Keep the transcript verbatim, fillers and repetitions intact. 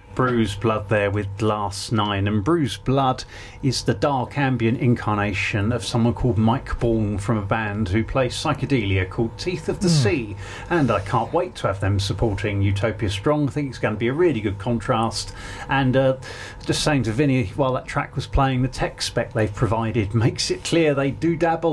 Bruised Blood there with Glass Nine, and Bruised Blood is the dark ambient incarnation of someone called Mike Bourne from a band who plays psychedelia called Teeth of the mm. Sea, and I can't wait to have them supporting Utopia Strong. I think it's going to be a really good contrast, and uh, just saying to Vinny while that track was playing, the tech spec they've provided makes it clear they do dabble